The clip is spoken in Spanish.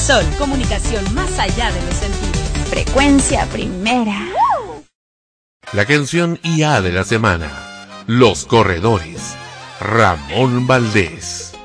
Sol, comunicación más allá de los sentidos. Frecuencia primera. La canción IA de la semana. Los Corredores. Ramón Valdés.